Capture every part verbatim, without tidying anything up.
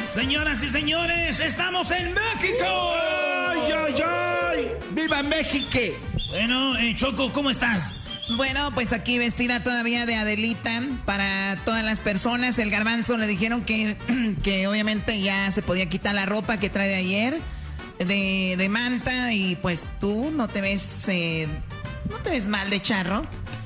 Señoras y señores, estamos en México. ¡Ay, ay, ay! ¡Viva México! Bueno, eh, Choco, ¿cómo estás? Bueno, pues aquí vestida todavía de Adelita para todas las personas. El Garbanzo le dijeron que, que obviamente ya se podía quitar la ropa que trae de ayer, de, de manta, y pues tú no te ves, eh, no te ves mal de charro.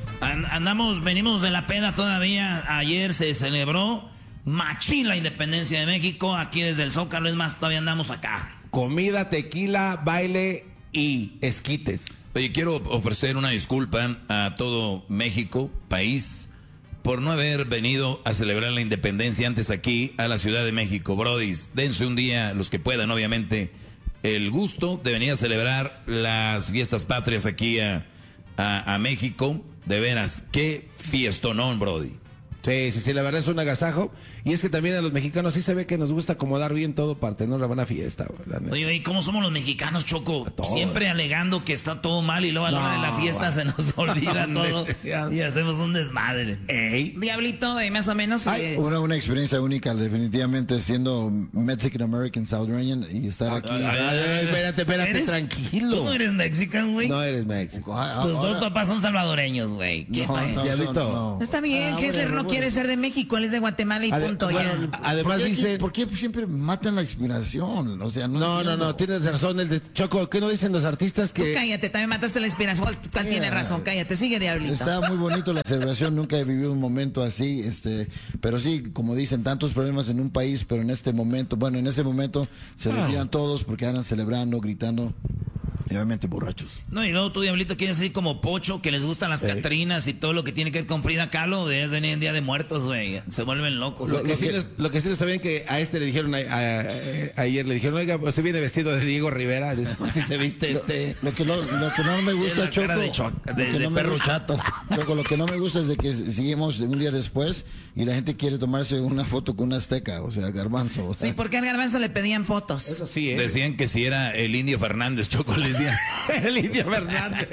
Andamos, venimos de la peda todavía. Ayer se celebró machín la independencia de México. Aquí desde el Zócalo, es más, todavía andamos acá. Comida, tequila, baile y esquites. Oye, quiero ofrecer una disculpa a todo México, país, por no haber venido a celebrar la independencia antes aquí a la Ciudad de México. Brodis, dense un día, los que puedan, obviamente, el gusto de venir a celebrar las fiestas patrias aquí a, a, a México. De veras, qué fiestonón, Brody. Sí, sí, sí, la verdad es un agasajo. Y es que también a los mexicanos sí se ve que nos gusta acomodar bien todo para tener una buena fiesta. Oye, oye, ¿cómo somos los mexicanos, Choco? Siempre alegando que está todo mal y luego a la hora de la fiesta se nos olvida todo y hacemos un desmadre. Ey. Diablito, eh, más o menos. Ay, eh, una, una experiencia única, definitivamente, siendo Mexican American Salvadorian y estar aquí. Ay, ay, ay, espérate, espérate, ¿Eres, tranquilo. ¿Tú no eres mexican, güey? No eres México. Tus dos papás son salvadoreños, güey. ¿Qué No, no, Diablito? son- no. Está bien, Ah, Kessler bueno, no bueno. quiere ser de México, él es de Guatemala y Ade- punto. bueno, ya. además ¿Por qué, dice... ¿Por qué siempre matan la inspiración? O sea, no No, no, entiendo. no, tienes razón. El de Choco, ¿qué no dicen los artistas Tú que... cállate, también mataste la inspiración. ¿Cuál, cuál tiene razón? Cállate, sigue, Diablito. Está muy bonito la celebración, nunca he vivido un momento así, este, pero sí, como dicen, tantos problemas en un país, pero en este momento, bueno, en ese momento se reunían todos porque andan celebrando, gritando, y obviamente borrachos. No, y luego tú, Diablito, quieres ser como Pocho, que les gustan las Ey. Catrinas y todo lo que tiene que ver con Frida Kahlo. Debes venir en Día de Muertos, güey. Se vuelven locos. Lo, ¿no? lo, sí les, lo que sí les sabían que a este le dijeron a- a- a- ayer, le dijeron, oiga, pues se viene vestido de Diego Rivera, si se viste este... Lo que no, lo que no me gusta, Tiene la Choco, cara de cho- lo de- que de no me perro gusta- chato. Choco, lo que no me gusta es de que seguimos un día después y la gente quiere tomarse una foto con una azteca, o sea, Garbanzo. O sea, Sí, porque al Garbanzo le pedían fotos. Eso sí, ¿eh? Decían que si era el Indio Fernández, Choco, les decía. El Indio Fernández.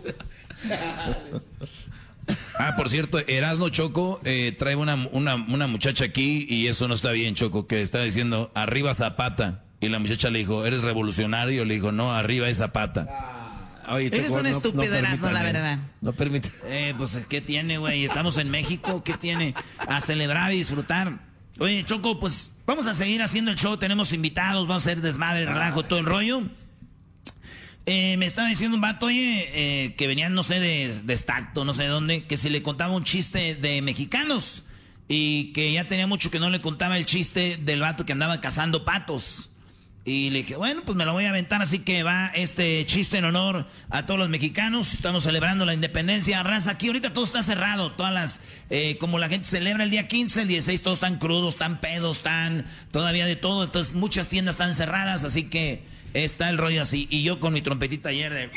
Ah, por cierto, Erasno Choco eh, trae una, una, una muchacha aquí y eso no está bien, Choco, que está diciendo arriba Zapata. Y la muchacha le dijo, ¿eres revolucionario? Le dijo, no, arriba es Zapata. Oye, Eres Choco, un estúpido, Erasmo, la permítame. verdad. No permite. Eh, pues, ¿qué tiene, güey? Estamos en México. ¿Qué tiene? A celebrar y disfrutar. Oye, Choco, pues vamos a seguir haciendo el show. Tenemos invitados, vamos a hacer desmadre, relajo, todo el rollo. Eh, me estaba diciendo un vato, oye, eh, que venían, no sé, de, de Stacto, no sé de dónde, que si le contaba un chiste de mexicanos y que ya tenía mucho que no le contaba el chiste del vato que andaba cazando patos. Y le dije, bueno, pues me lo voy a aventar, así que va este chiste en honor a todos los mexicanos. Estamos celebrando la independencia, raza. Aquí ahorita todo está cerrado, todas las, eh, como la gente celebra el día quince, el dieciséis, todos están crudos, están pedos, están todavía de todo. Entonces muchas tiendas están cerradas, así que está el rollo así. Y yo con mi trompetita ayer de...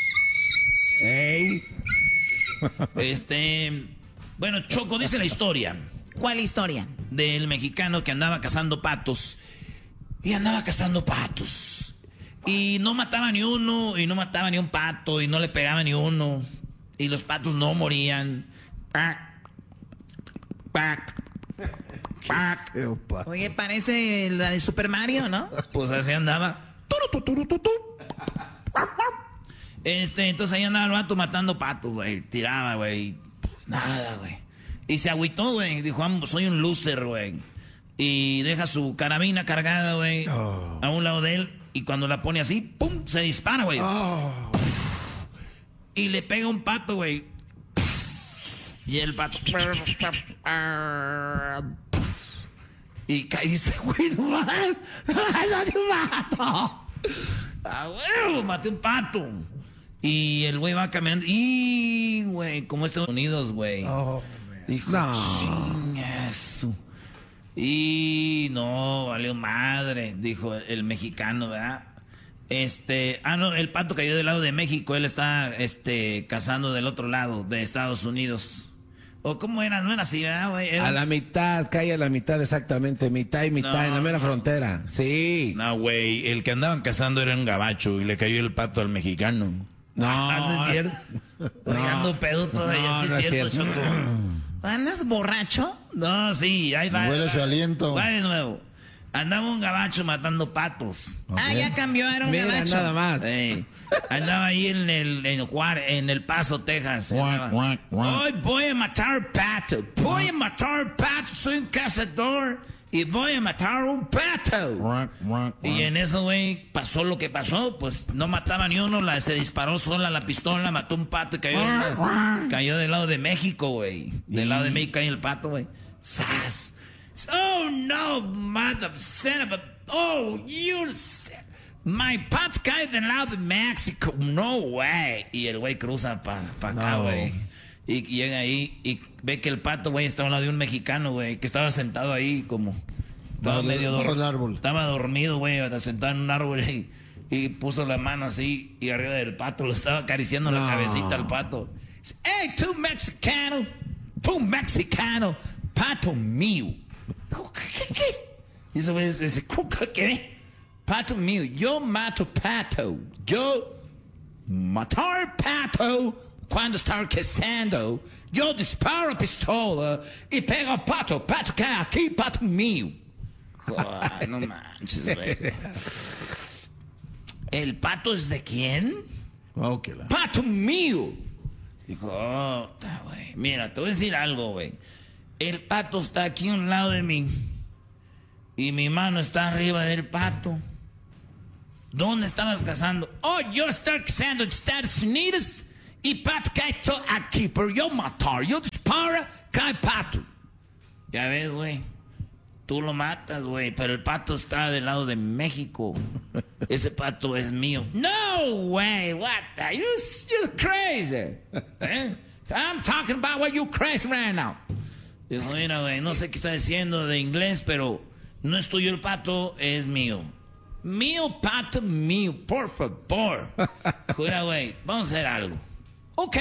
Ey. Este... Bueno, Choco, dice la historia ¿Cuál historia? del mexicano que andaba cazando patos. Y andaba cazando patos. Y no mataba ni uno, y no mataba ni un pato, y no le pegaba ni uno. Y los patos no morían. Pac, pac, pac. qué opa. Oye, parece la de Super Mario, ¿no? Pues así andaba. Turu, tu, turu, tu, tu. Este, entonces ahí andaba el vato matando patos, güey. Tiraba, güey. Nada, güey. Y se agüitó, güey. Dijo, "Ah, soy un loser, güey." Y deja su carabina cargada, güey, Oh. a un lado de él. Y cuando la pone así, ¡pum! Se dispara, güey. Oh. Y le pega un pato, güey. Y el pato... Y cae y dice, güey, no mames. ¡Maté un pato! ¡Ah, huevo! Maté un pato. Y el güey va caminando. Y, güey, como Estados Unidos, güey. Oh, Dijo, No. chingazo. Y no, valió madre, dijo el mexicano, ¿verdad? Este, ah, no, el pato cayó del lado de México, él está, este, cazando del otro lado, de Estados Unidos. ¿O cómo era? No era así, ¿verdad, güey? Era- A la mitad, cae a la mitad exactamente, mitad y mitad, No, en la mera no. frontera. Sí. No, güey, el que andaban cazando era un gabacho y le cayó el pato al mexicano. No. Ah, ¿sí es cierto? Regando pedo todavía, No, sí es no es cierto, cierto. Choco. ¿Andas borracho? No, sí, ahí va. Huele su aliento. Va de nuevo. Andaba un gabacho matando patos. Okay. Ah, ya cambió, era un Mira, gabacho. nada más. Hey, andaba ahí en el, en, Juárez, en El Paso, Texas. Guac, guac, guac. Hoy voy a matar pato. Voy a matar pato. Soy un cazador y voy a matar un pato. Guac, guac, Y guac. en eso, güey, pasó lo que pasó. Pues no mataba ni uno. La, se disparó sola la pistola, mató un pato y cayó, cayó del lado de México, güey. Del lado de México cayó el pato, güey. ¡Sas! Oh, no, mother son of a... Oh, you... My pato cae del lado de México. No way. Y el güey cruza para pa acá, No. güey. Y, y llega ahí y ve que el pato, güey, estaba al lado de un mexicano, güey, que estaba sentado ahí como... Estaba Bajo- medio bajo dor- el árbol. Estaba dormido, güey, sentado en un árbol y, y puso la mano así y arriba del pato. Lo estaba acariciando la No. cabecita al pato. Dice, hey, tú mexicano, tú mexicano, pato mío. ¿Qué, qué? Y ese güey dice, ¿qué? Pato mío, yo mato pato. Yo matar pato cuando está cazando. Yo disparo pistola y pego a pato. Pato que aquí, pato mío. Ay, no manches, güey. ¿El pato es de quién? Oh, que la- Pato mío. Dijo, oh, ta, güey. Mira, te voy a decir algo, güey. El pato está aquí a un lado de mí. Y mi mano está arriba del pato. ¿Dónde estabas cazando? Oh, yo estoy cazando en Estados Unidos. Y pato cae todo aquí. Pero yo matar. Yo disparo, cae pato. Ya ves, güey. Tú lo matas, güey. Pero el pato está del lado de México. Ese pato es mío. No way. What the? You, you're crazy. ¿Eh? I'm talking about what you crazy right now. Dijo, mira, güey, no sé qué está diciendo de inglés, pero no es tuyo el pato, es mío. Mío, pato, mío, por favor. Mira, güey, vamos a hacer algo. Ok.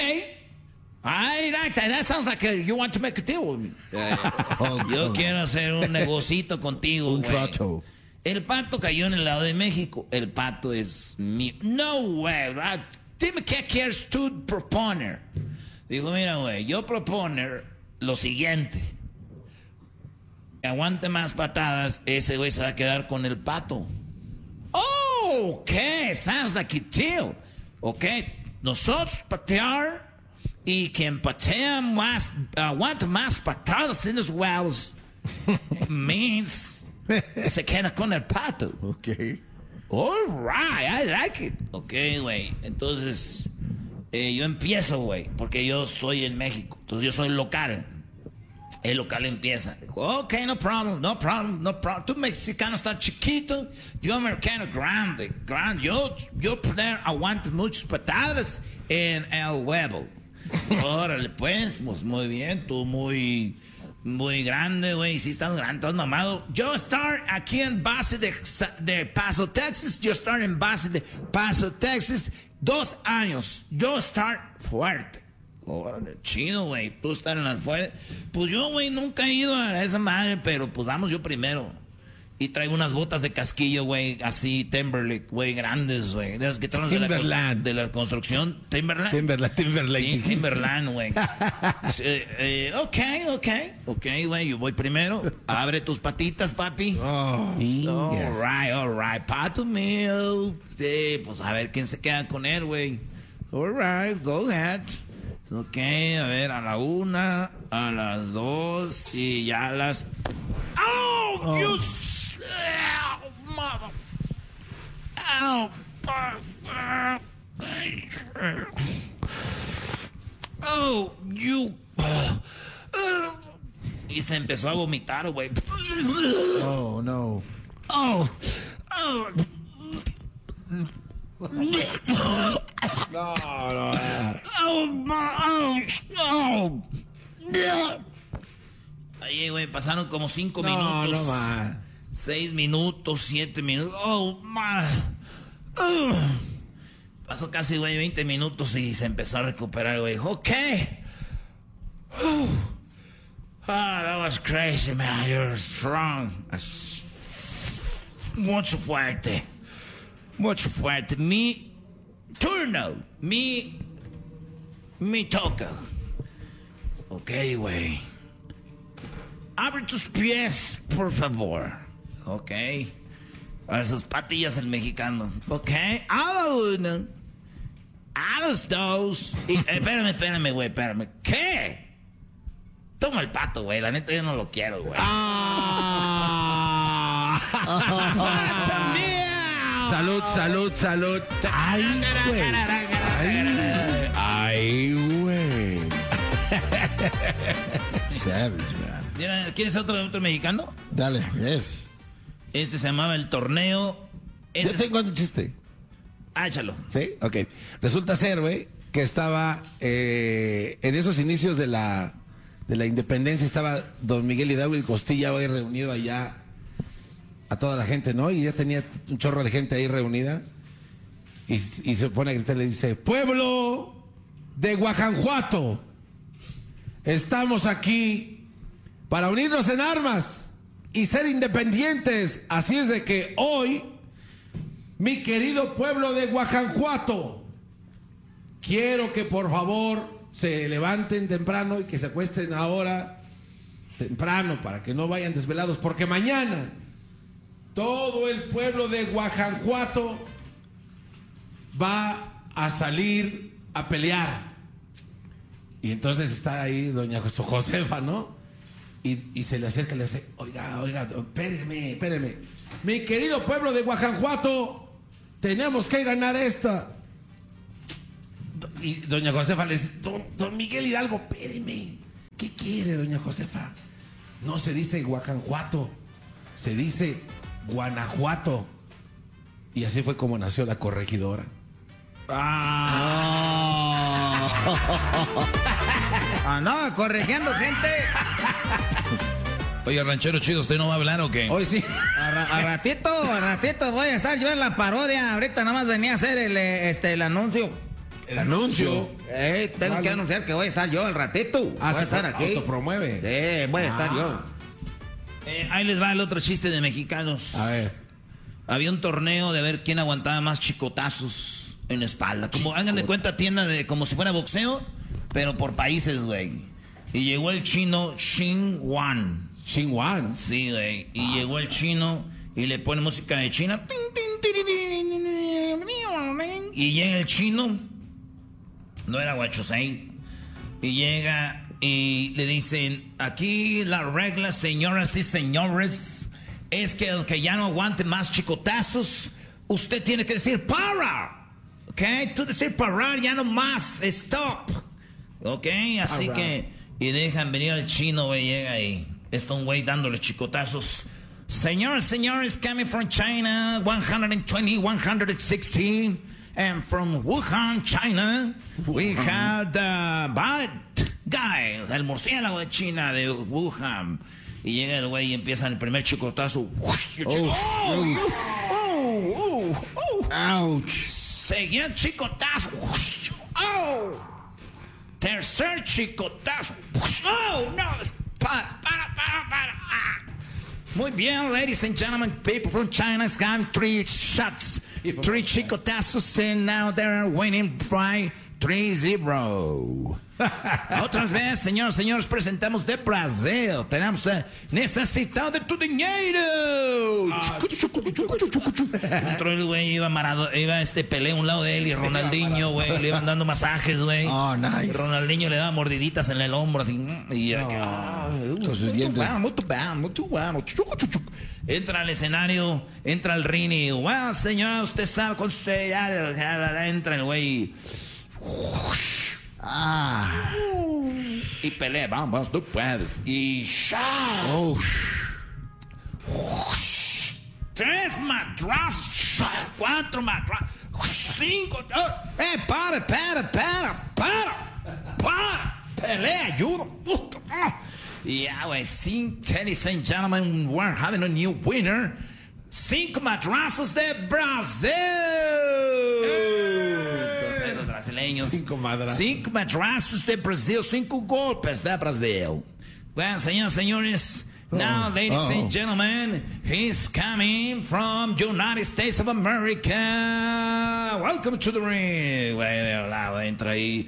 I like that. That sounds like a, you want to make a deal with me. Eh, yo quiero hacer un negocito contigo, Un güey. trato. El pato cayó en el lado de México. El pato es mío. No, güey. Ah, dime qué quieres tú proponer. Dijo, mira, güey, yo proponer lo siguiente. Aguante más patadas, ese güey se va a quedar con el pato. Oh, ok, sounds like a deal. Ok, nosotros patear y quien patea más, aguanta más patadas en los wells, means se queda con el pato. Ok. All right, I like it. Ok, güey, entonces eh, yo empiezo, güey, porque yo soy en México, entonces yo soy local. El local empieza. Ok, no problem, no problem, no problem. Tú mexicano estás chiquito, yo americano grande, grande. Yo, yo poder aguanto muchas patadas en el huevo. Órale, pues, pues, muy bien, tú muy, muy grande, güey. Si estás grande, estás mamado. Yo estar aquí en base de, de Paso, Texas. Yo estar en base de Paso, Texas. Dos años. Yo estar fuerte. Órale, chido, güey. Tú estar en las fuerzas. Pues yo, güey, nunca he ido a esa madre, pero pues vamos yo primero. Y traigo unas botas de casquillo, güey, así, Timberlake, güey, grandes, güey. De las que traen de la, Timberland. de la construcción. Timberland. Timberland, Timberlake. Sí, Timberland, güey. eh, eh, ok, ok. Ok, güey, yo voy primero. Abre tus patitas, papi. Oh, All yes. right, all right. Pato mío. Sí, pues a ver quién se queda con él, güey. All right, go ahead. Ok, a ver, a la una, a las dos y ya a las... ¡Oh! oh. You... Oh, mother... Oh, oh, you... Y se empezó a vomitar, güey. Oh, no. Oh, oh... No, no. Oh, my, oh, oh. Ahí, güey, pasaron como cinco No, minutos. no, ma. Seis minutos, siete minutos. Oh, ma. Oh. Pasó casi, güey, veinte minutos y se empezó a recuperar, güey. Ok. Oh, that was crazy, man. You're strong. Mucho fuerte. Mucho fuerte. Mi turno. Mi... Mi toca. Ok, güey. Abre tus pies, por favor. Ok. A sus patillas el mexicano. Ok. A la una. A las dos. Y, eh, espérame, espérame, güey, espérame. ¿Qué? Toma el pato, güey. La neta yo no lo quiero, güey. Ah. ¡También! Salud, salud, salud. Ay, güey. Ay, ay, güey. Savage, man. ¿Quieres otro, otro mexicano? Dale, yes. Este se llamaba El Torneo. Yo Este tengo un chiste. Ah, échalo. ¿Sí? Ok. Resulta ser, güey, que estaba eh, en esos inicios de la, de la independencia, estaba don Miguel Hidalgo y Costilla, güey, reunido allá a toda la gente, ¿no? Y ya tenía un chorro de gente ahí reunida. Y, y se pone a gritar y le dice, pueblo de Guajanjuato, estamos aquí para unirnos en armas y ser independientes. Así es de que hoy, mi querido pueblo de Guajanjuato, quiero que por favor se levanten temprano y que se acuesten ahora temprano para que no vayan desvelados, porque mañana todo el pueblo de Guajanjuato va a salir a pelear. Y entonces está ahí doña Josefa, ¿no? Y, y se le acerca y le dice, oiga, oiga, espéreme, espéreme. Mi querido pueblo de Guajanjuato, tenemos que ganar esta. Y doña Josefa le dice, don, don Miguel Hidalgo, espéreme. ¿Qué quiere, doña Josefa? No se dice Guajanjuato, se dice Guanajuato. Y así fue como nació la corregidora. Ah, ah no, corrigiendo gente. Oye, ranchero chido, ¿usted no va a hablar o qué? Hoy sí. A, ra a ratito, a ratito voy a estar yo en la parodia. Ahorita nada más venía a hacer el, este, el anuncio. El anuncio. Eh, tengo Vale. que anunciar que voy a estar yo al ratito. Ah, voy a estar aquí. autopromueve. Sí, voy a estar Ah. yo. Eh, ahí les va el otro chiste de mexicanos. A ver. Había un torneo de ver quién aguantaba más chicotazos en la espalda. Como hagan de cuenta tienda de como si fuera boxeo, pero por países, güey. Y llegó el chino Xin Wan. Xin Wan. Sí, güey. Y llegó el chino y le pone música de China. Y llega el chino. No era Huachosei. Y llega y le dicen, aquí la regla, señoras y señores, es que el que ya no aguante más chicotazos, usted tiene que decir para. ¿Ok? Tú decir parar ya no más. Stop. ¿Ok? Así Alright. que... Y dejan venir al chino, güey. Llega ahí. Está un güey dándole chicotazos. Señores, señores, coming from China, one twenty, one sixteen. And from Wuhan, China, we have the bad guy, el murciélago de China, de Wuhan. Y llega el güey y empieza el primer chicotazo. Oh, oh, oh, oh. Ouch. Seguía el chicotazo. Oh. Tercer chicotazo. Oh, no. Para, para, para, para. Ah. Muy bien, ladies and gentlemen, people from China has got three shots. Three chicotazos, and now they're winning by three zero. Otras veces, señores, señores, presentamos de Brasil. Tenemos uh, necesitado de tu dinero. Entró el güey, iba Marado, iba este Pelé a un lado de él y Ronaldinho, güey, le iban dando masajes, güey. Oh, nice. Ronaldinho le daba mordiditas en el hombro, así. Y Con sus dientes. entra al escenario, entra al ring y, wow, señor, usted sabe con usted, entra el güey. Ah. Y pelea, vamos, tú puedes. Y ¡shot! Oh. Tres madrazos, cuatro madrazos, cinco. Oh, eh, para, para, para, para, para. Pelea, ayuda. Yeah, güey, ladies and gentlemen, we're having a new winner. Cinco madrazos de Brasil. Los brasileños. Cinco madrazos. Cinco madrazos de Brasil. Cinco golpes de Brasil. Bueno, señoras y señores. Now, ladies oh. and gentlemen, he's coming from United States of America. Welcome to the ring. Güey, de lado entra ahí.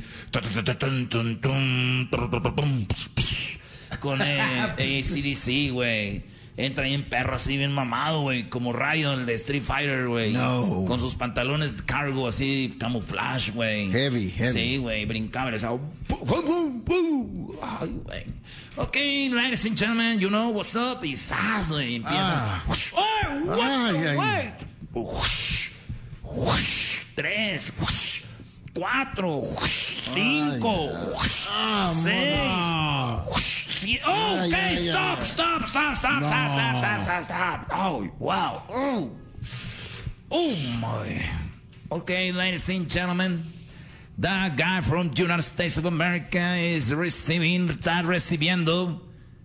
Con eh, A C D C, güey. Entra ahí en perro así bien mamado, güey. Como Rayo, el de Street Fighter, güey. No. Con sus pantalones de cargo así, camuflaje, güey. Heavy, heavy. Sí, güey, brincaba. Les hago... Ay, güey. Ok, ladies and gentlemen, you know what's up. Y ¡zas! Güey, empieza. Ah. ¡Ay, what Ay, the ay. way! Ush, ush, tres, ush, cuatro, ush, cinco, ush, seis, ush, siete. Oh, Ay, okay, ay, stop, ay. stop, stop, stop, stop, stop, stop, stop, stop. Oh, wow. Oh, oh my. Okay, ladies and gentlemen, the guy from the United States of America is receiving, está recibiendo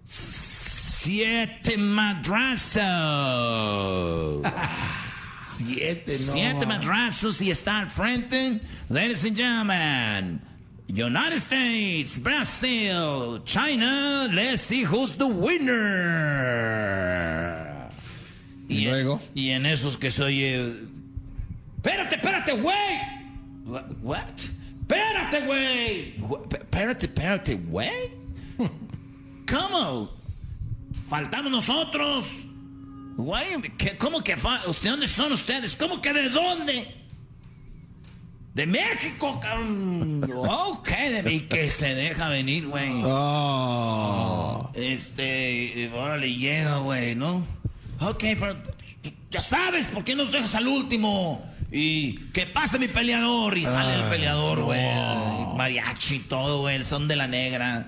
siete madrazos. Siete, no. Siete madrazos y está al frente. Ladies and gentlemen, United States, Brazil, China, let's see who's the winner. Y en- luego. Y en esos que se oye... Espérate, espérate, güey. What? What? Espérate, güey. Gu- Espérate, espérate, güey. ¿Cómo? Faltamos nosotros. Güey, ¿qué- ¿cómo que fa- ¿Usted dónde son ustedes? ¿Cómo que de dónde? De México, cabrón. Ok, de y que se deja venir, güey. Oh. Este, órale, llega, güey, ¿no? Ok, pero ya sabes, ¿por qué nos dejas al último? Y que pase mi peleador. Y sale el peleador, güey. Mariachi y todo, güey. El son de la negra.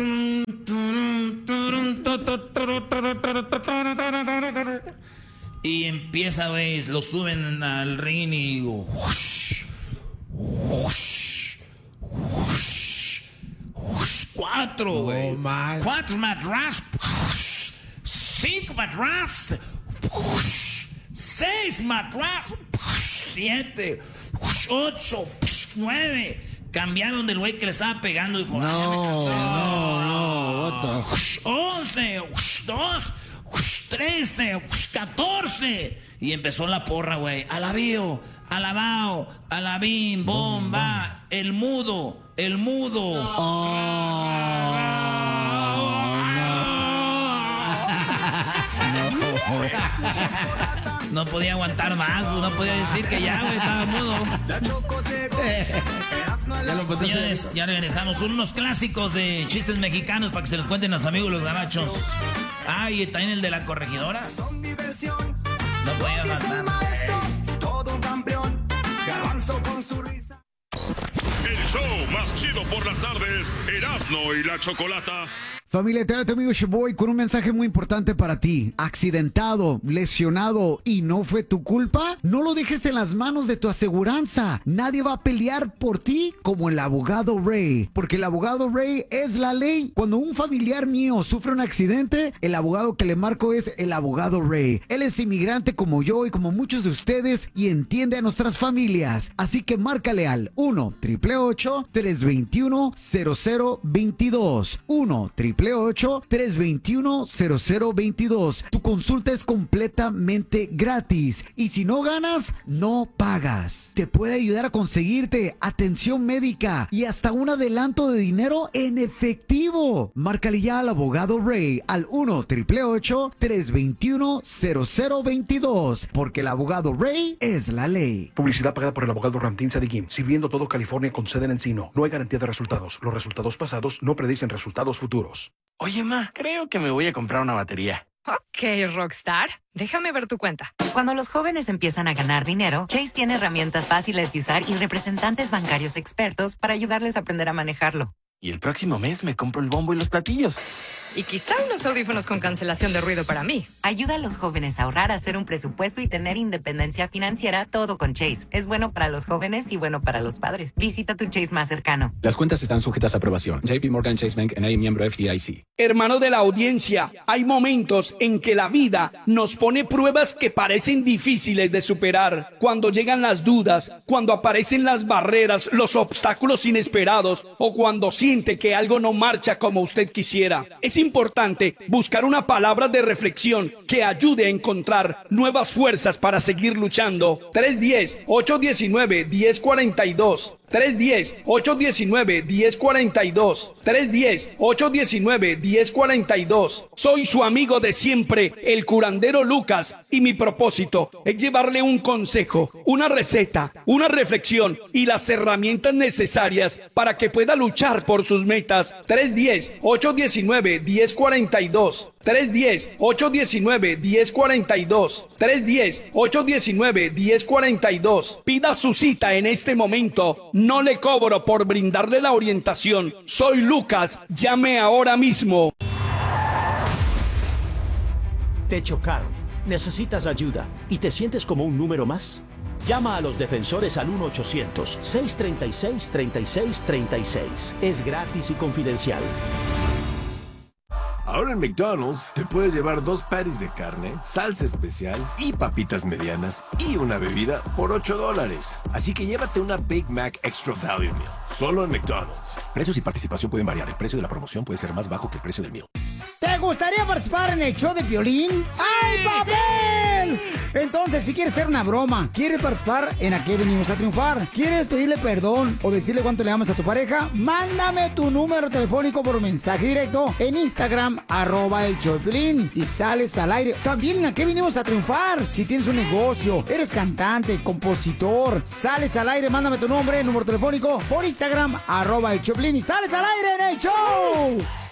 Y empieza, güey. Lo suben al ring y... Whoosh, whoosh, whoosh, whoosh. Cuatro, güey. No, man. Cuatro madras. Whoosh. Cinco madras. Whoosh. Seis madras. Whoosh. Siete. Whoosh. Ocho. Whoosh. Nueve. Cambiaron del güey que le estaba pegando. Dijo, "Ah, ya me No, cansé". no, no. What the... Whoosh. Once. Whoosh. Dos. Whoosh. Trece. Whoosh. Catorce. Y empezó la porra, güey. Alabío. Alabao. Alabín. Bomba. El mudo. El mudo. No podía aguantar más, no podía decir que ya, güey, estaba mudo. Ya lo pasaste. Señores, ya regresamos. Son unos clásicos de chistes mexicanos para que se los cuenten los amigos los gabachos. Ah, y también el de la corregidora. No podía faltar. El show más chido por las tardes, Erasmo y la Chocolata. Familia, te habla tu amigo Shoboy con un mensaje muy importante para ti. Accidentado, lesionado y no fue tu culpa, no lo dejes en las manos de tu aseguranza. Nadie va a pelear por ti como el abogado Ray, porque el abogado Ray es la ley. Cuando un familiar mío sufre un accidente, el abogado que le marco es el abogado Ray. Él es inmigrante como yo y como muchos de ustedes y entiende a nuestras familias. Así que márcale al uno, ocho ocho ocho, tres dos uno, cero cero dos dos. uno, ocho ocho ocho, tres dos uno, cero cero dos dos. Tu consulta es completamente gratis y si no ganas, no pagas. Te puede ayudar a conseguirte atención médica y hasta un adelanto de dinero en efectivo. Márcale ya al abogado Ray al uno, ocho ocho ocho, tres dos uno, cero cero dos dos, porque el abogado Ray es la ley. Publicidad pagada por el abogado Ramtín Sadikim, sirviendo todo California con sede en Encino. No hay garantía de resultados. Los resultados pasados no predicen resultados futuros. Oye, ma, creo que me voy a comprar una batería. Ok, Rockstar, déjame ver tu cuenta. Cuando los jóvenes empiezan a ganar dinero, Chase tiene herramientas fáciles de usar y representantes bancarios expertos para ayudarles a aprender a manejarlo. Y el próximo mes me compro el bombo y los platillos. Y quizá unos audífonos con cancelación de ruido para mí. Ayuda a los jóvenes a ahorrar, a hacer un presupuesto y tener independencia financiera, todo con Chase. Es bueno para los jóvenes y bueno para los padres. Visita tu Chase más cercano. Las cuentas están sujetas a aprobación. J P Morgan Chase Bank N A, miembro F D I C. Hermano de la audiencia, hay momentos en que la vida nos pone pruebas que parecen difíciles de superar. Cuando llegan las dudas, cuando aparecen las barreras, los obstáculos inesperados o cuando siente que algo no marcha como usted quisiera. Es importante buscar una palabra de reflexión que ayude a encontrar nuevas fuerzas para seguir luchando. tres uno cero, ocho uno nueve, uno cero cuatro dos. tres uno cero, ocho uno nueve, uno cero cuatro dos. tres uno cero, ocho uno nueve, uno cero cuatro dos. Soy su amigo de siempre, el curandero Lucas, y mi propósito es llevarle un consejo, una receta, una reflexión y las herramientas necesarias para que pueda luchar por sus metas. tres uno cero, ocho uno nueve, uno cero cuatro dos. tres uno cero, ocho uno nueve, uno cero cuatro dos. tres uno cero, ocho uno nueve, uno cero cuatro dos. Pida su cita en este momento. No le cobro por brindarle la orientación. Soy Lucas. Llame ahora mismo. Te chocaron, necesitas ayuda y te sientes como un número más. Llama a los defensores al uno ochocientos, seiscientos treinta y seis, treinta y seis treinta y seis. Es gratis y confidencial. Ahora en McDonald's te puedes llevar dos patties de carne, salsa especial y papitas medianas y una bebida por ocho dólares. Así que llévate una Big Mac Extra Value Meal, solo en McDonald's. Precios y participación pueden variar. El precio de la promoción puede ser más bajo que el precio del meal. ¿Te gustaría participar en el show de Piolín? ¡Sí! ¡Ay, papel! Entonces, si quieres hacer una broma, quieres participar en ¿A qué venimos a triunfar? ¿Quieres pedirle perdón o decirle cuánto le amas a tu pareja? Mándame tu número telefónico por mensaje directo en Instagram, arroba el show de Piolín, y sales al aire. También en ¿A qué venimos a triunfar? Si tienes un negocio, eres cantante, compositor, sales al aire, mándame tu nombre, número telefónico por Instagram, arroba el show de Piolín, y sales al aire en el show